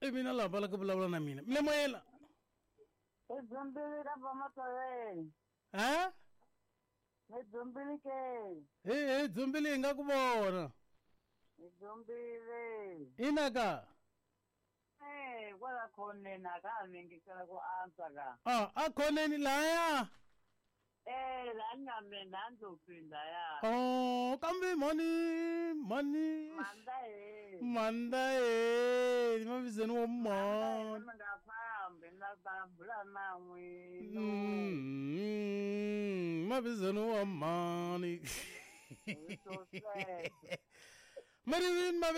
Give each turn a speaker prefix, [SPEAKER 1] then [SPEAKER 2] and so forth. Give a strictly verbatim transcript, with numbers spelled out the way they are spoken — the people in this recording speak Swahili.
[SPEAKER 1] Oi, mina la bala kabla bala na mina. Mle moyela.
[SPEAKER 2] E zumbili ka pamato e.
[SPEAKER 1] Ha?
[SPEAKER 2] E zumbili ke.
[SPEAKER 1] Eh, eh, zumbili ngakubona.
[SPEAKER 2] E zumbili.
[SPEAKER 1] Inaka.
[SPEAKER 2] Eh, kwala khona naka ngicela ku answer ka.
[SPEAKER 1] Ah, akhona ni laya.
[SPEAKER 2] Eh, la nyame nandopinda ya.
[SPEAKER 1] Oh, kambe money, money.
[SPEAKER 2] Manda e.
[SPEAKER 1] Manda eh, mabizeni wa mama.
[SPEAKER 2] Ngafambe nabambula nawe.
[SPEAKER 1] Mm, mabizeni wa mani.
[SPEAKER 2] So sad.
[SPEAKER 1] Marilyn,